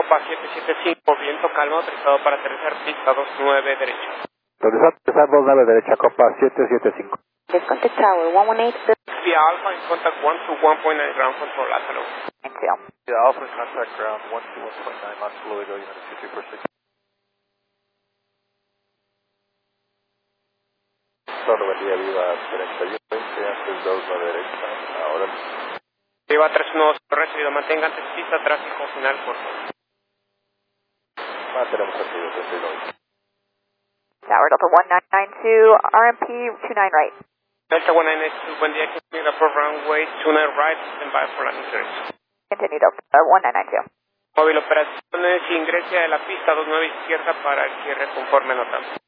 Copa 775, viento calmo, autorizado para aterrizar pista 29 derecha. Autorizado para aterrizar 29 derecha, Copa 775. Contact Tower 118. Via Alpha in contact 121.9 ground control, Lázaro. Via Alpha in contact ground 121.9, Lázaro, Luego, United 246. Solo vendría viva 3120, antes 29 derecha, ahora. Viva 310, recibido, mantenga antes pista, tráfico final, por favor. Mantenemos recibido 39. Tower Delta 1992, RMP 29 right. Delta 192, buen día, continue for runway 29 right, stand by for landing clearance. Continue Delta 1992. Móvil operaciones, ingrese a la pista 29 izquierda para el cierre conforme anotado.